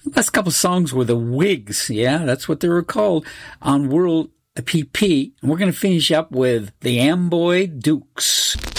Last couple songs were the Wigs. Yeah, that's what they were called on World PP. And we're going to finish up with the Amboy Dukes.